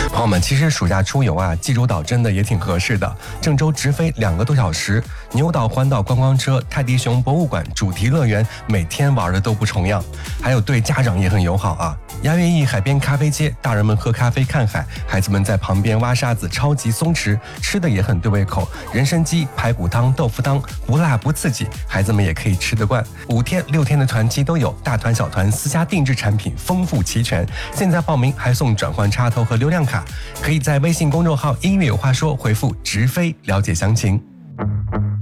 朋友们，其实暑假出游啊，济州岛真的也挺合适的。郑州直飞2个多小时，牛岛环岛观光车、泰迪熊博物馆、主题乐园，每天玩的都不重样。还有对家长也很友好啊。雅悦驿海边咖啡街，大人们喝咖啡看海，孩子们在旁边挖沙子，超级松弛，吃的也很对胃口。人参鸡、排骨汤、豆腐汤，不辣不刺激，孩子们也可以吃得惯。5天6天的团期都有，大团小团私家定制产品丰富齐全。现在报名还送转换插头和流量卡，可以在微信公众号“音乐有话说”回复“直飞”了解详情。